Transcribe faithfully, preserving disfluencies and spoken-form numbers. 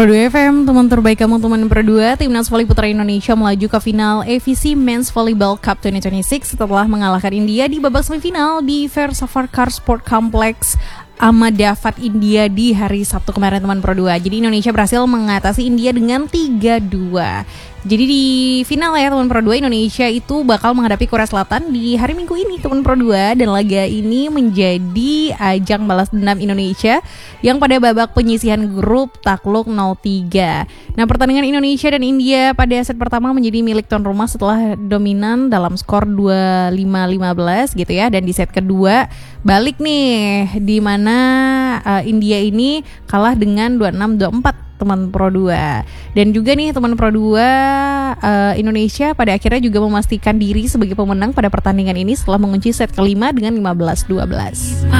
Pro dua F M, teman terbaik kamu, teman Pro dua. Timnas voli putra Indonesia melaju ke final A V C Men's Volleyball Cup dua ribu dua puluh enam setelah mengalahkan India di babak semifinal di Versafar Sport Complex Ahmedabad, India di hari Sabtu kemarin, teman Pro dua. Jadi Indonesia berhasil mengatasi India dengan tiga dua. Jadi di final ya teman Pro dua, Indonesia itu bakal menghadapi Korea Selatan di hari Minggu ini teman Pro dua, dan laga ini menjadi ajang balas dendam Indonesia yang pada babak penyisihan grup takluk nol tiga. Nah, pertandingan Indonesia dan India pada set pertama menjadi milik tuan rumah setelah dominan dalam skor dua puluh lima lima belas gitu ya, dan di set kedua balik nih di mana uh, India ini kalah dengan dua puluh enam dua puluh empat teman Pro dua. Dan juga nih teman Pro dua, uh, Indonesia pada akhirnya juga memastikan diri sebagai pemenang pada pertandingan ini setelah mengunci set kelima dengan lima belas dua belas.